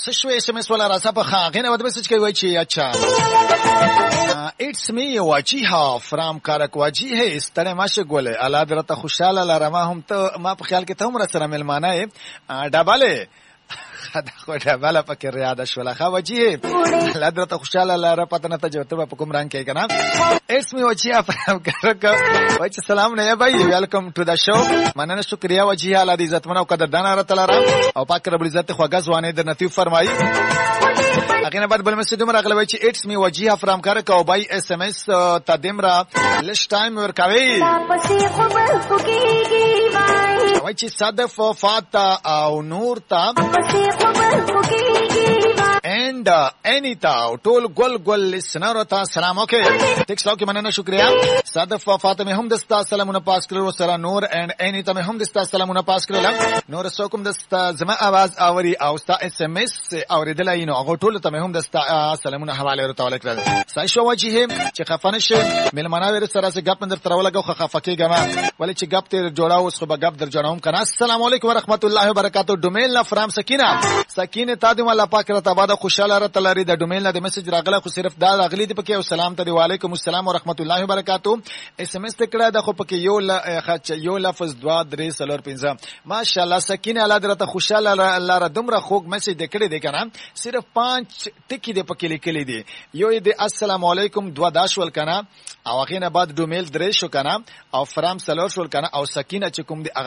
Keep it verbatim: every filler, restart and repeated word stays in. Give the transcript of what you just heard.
سشو اس ام اس ولا راسه په خاغینه ود میسج کوي وای چې اچھا اټس می وجیها فرام کارک وجیه ستنه ماشه ګوله الله درته خوشاله لرمه هم ته ما په خیال کې ته هم سره ملمانه ډباله دا خو ډباله پکې ریاده شوله خو وجیه الله درته خوشاله لره پته نه ته جوته په کوم رنگ کې کنه اټس می وجیها فرام کارک وای چې سلام نه بھائی ویلکم ټو دا شو مننه شکریا وجیها الله دې عزت منو قدردان را تعالی او پاک رب العزت خو غزوانه در نصیب فرمایي اگین بعد بل مسجد مر اگله وای چې اټس می وجیها فرام کارک او بای اس ام اس تدیم را لش ټایم ورکوي وای چې صدف فاتا او نور تا and uh, انیتا ټول ګل ګل لسنر ته سلام وکي ټیکس لو کې مننه شکریا صدف فاطمه هم دستا سلامونه پاس کړو سره نور and انیتا هم دستا سلامونه پاس کړل نور سوکم دستا زما आवाज اوري او ستا اس ام اس اوریدلای نو هغه ټول ته هم دستا سلامونه حواله ورته وکړل صحیح شو وجه چې خفنه شه ملمنه ور سره سره غپ اندر تر ولګو خفکه غما ولې چې غپ ته جوړاو اوس خو غپ در جوړاوم کنه السلام علیکم ورحمت الله وبرکاتہ ډومیل لا فرام سکینه سکینه تادم الله پاک را تباده خوشاله را تلری د ډومیل د میسج راغله خو صرف دا راغلی دی پکې او سلام ته وعلیکم السلام ورحمت الله وبرکاتہ اس ام اس تکړه د خو پکې یو خچ یو لفظ دوا درې سلور پنځه ماشاءالله سکینه الله درته خوشاله الله را دمره خوګ میسج دکړه دی کنه صرف پانچ ټکی دی پکې لیکلې دی یو دی السلام علیکم دوا داشول کنه او هغه نه بعد ډومیل درې شو کنه او فرام سلور شول کنه او سکینه چې کوم دی